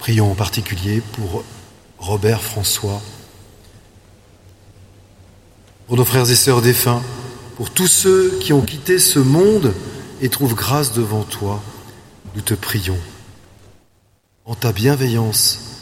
Prions en particulier pour Robert François, pour nos frères et sœurs défunts, pour tous ceux qui ont quitté ce monde et trouvent grâce devant toi. Nous te prions. En ta bienveillance,